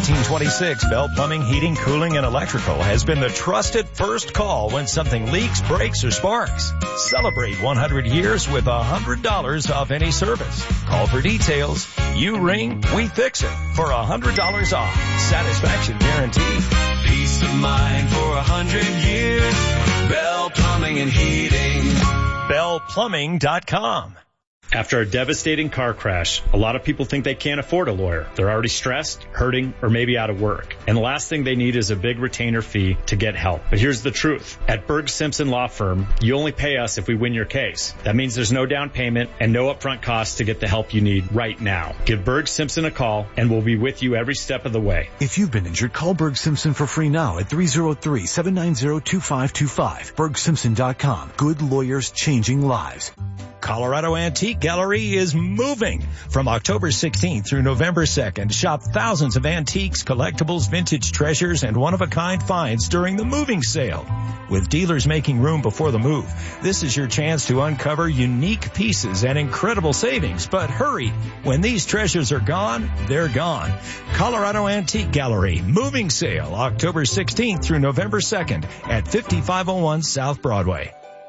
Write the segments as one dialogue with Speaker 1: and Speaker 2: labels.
Speaker 1: 1926, Bell Plumbing, Heating, Cooling, and Electrical has been the trusted first call when something leaks, breaks, or sparks. Celebrate 100 years with $100 off any service. Call for details. You ring, we fix it for $100 off. Satisfaction guaranteed.
Speaker 2: Peace of mind for 100 years. Bell Plumbing and Heating.
Speaker 1: BellPlumbing.com.
Speaker 3: After a devastating car crash, a lot of people think they can't afford a lawyer. They're already stressed, hurting, or maybe out of work. And the last thing they need is a big retainer fee to get help. But here's the truth. At Berg Simpson Law Firm, you only pay us if we win your case. That means there's no down payment and no upfront costs to get the help you need right now. Give Berg Simpson a call and we'll be with you every step of the way.
Speaker 4: If you've been injured, call Berg Simpson for free now at 303-790-2525. BergSimpson.com. Good lawyers changing lives.
Speaker 1: Colorado Antique Gallery is moving. From October 16th through November 2nd, shop thousands of antiques, collectibles, vintage treasures, and one-of-a-kind finds during the moving sale. With dealers making room before the move, this is your chance to uncover unique pieces and incredible savings. But hurry, when these treasures are gone, they're gone. Colorado Antique Gallery, moving sale, October 16th through November 2nd at 5501 South Broadway.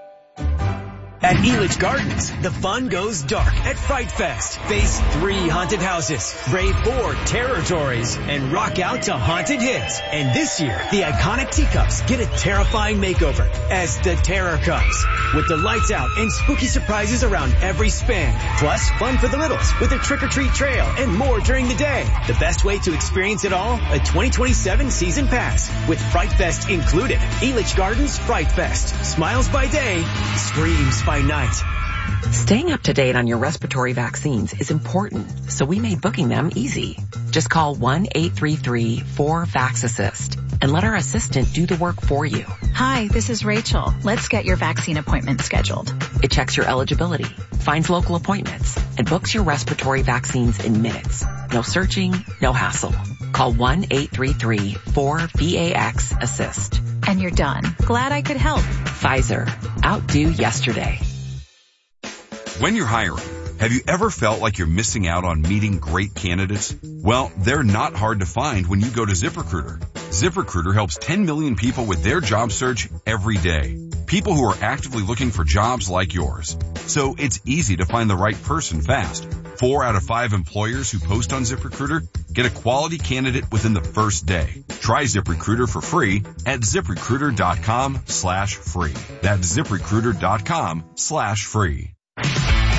Speaker 5: At Elitch Gardens, the fun goes dark at Fright Fest. Face 3 haunted houses, brave 4 territories, and rock out to haunted hits. And this year, the iconic teacups get a terrifying makeover as the terror comes. With the lights out and spooky surprises around every spin. Plus, fun for the littles with a trick-or-treat trail and more during the day. The best way to experience it all, a 2027 season pass with Fright Fest included. Elitch Gardens Fright Fest. Smiles by day, screams by night.
Speaker 6: Staying up to date on your respiratory vaccines is important, so we made booking them easy. Just call 1-833-4-VAX-ASSIST and let our assistant do the work for you.
Speaker 7: Hi, this is Rachel. Let's get your vaccine appointment scheduled.
Speaker 6: It checks your eligibility, finds local appointments, and books your respiratory vaccines in minutes. No searching, no hassle. Call 1-833-4-VAX-ASSIST.
Speaker 7: And you're done. Glad I could help.
Speaker 6: Pfizer. Outdo yesterday.
Speaker 8: When you're hiring, have you ever felt like you're missing out on meeting great candidates? Well, they're not hard to find when you go to ZipRecruiter. ZipRecruiter helps 10 million people with their job search every day. People who are actively looking for jobs like yours. So it's easy to find the right person fast. 4 out of 5 employers who post on ZipRecruiter get a quality candidate within the first day. Try ZipRecruiter for free at ZipRecruiter.com/free. That's ZipRecruiter.com/free.